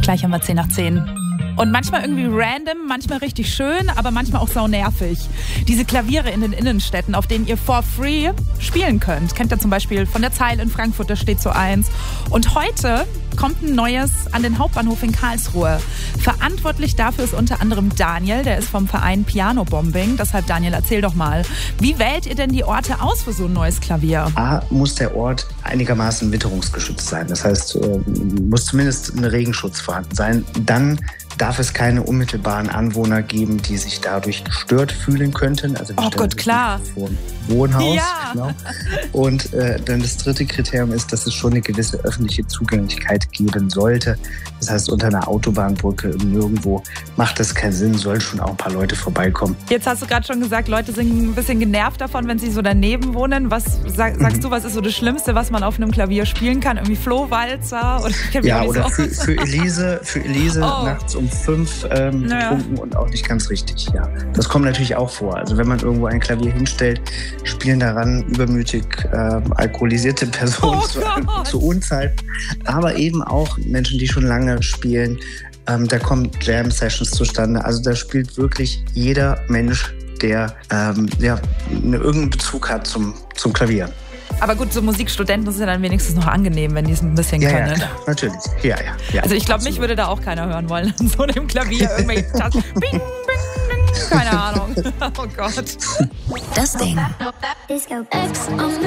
Gleich haben wir 10 nach 10. Und manchmal irgendwie random, manchmal richtig schön, aber manchmal auch sau nervig. Diese Klaviere in den Innenstädten, auf denen ihr for free spielen könnt. Kennt ihr zum Beispiel von der Zeil in Frankfurt, das steht so eins. Und heute kommt ein neues an den Hauptbahnhof in Karlsruhe. Verantwortlich dafür ist unter anderem Daniel, der ist vom Verein Piano Bombing. Deshalb, Daniel, erzähl doch mal, wie wählt ihr denn die Orte aus für so ein neues Klavier? A, muss der Ort einigermaßen witterungsgeschützt sein. Das heißt, muss zumindest ein Regenschutz vorhanden sein. Dann darf es keine unmittelbaren Anwohner geben, die sich dadurch gestört fühlen könnten. Also oh Gott, klar. Vor dem Wohnhaus. Ja. Genau. Und dann das dritte Kriterium ist, dass es schon eine gewisse öffentliche Zugänglichkeit geben sollte. Das heißt, unter einer Autobahnbrücke nirgendwo macht das keinen Sinn, sollen schon auch ein paar Leute vorbeikommen. Jetzt hast du gerade schon gesagt, Leute sind ein bisschen genervt davon, wenn sie so daneben wohnen. Was sagst du, was ist so das Schlimmste, was man auf einem Klavier spielen kann? Irgendwie Flohwalzer? Oder für Elise nachts um 5 betrunken und auch nicht ganz richtig. Ja, das kommt natürlich auch vor. Also wenn man irgendwo ein Klavier hinstellt, spielen daran übermütig alkoholisierte Personen zu Unzeit, aber eben auch Menschen, die schon lange spielen. Da kommen Jam-Sessions zustande. Also da spielt wirklich jeder Mensch, der irgendeinen Bezug hat zum Klavier. Aber gut, so Musikstudenten ist ja dann wenigstens noch angenehm, wenn die es ein bisschen können. Ja, klar, natürlich. Ja. Also ich glaube, mich würde da auch keiner hören wollen an so einem Klavier. Irgendwelche Tasten. Bing, bing, bing. Keine Ahnung. Oh Gott. Das Ding.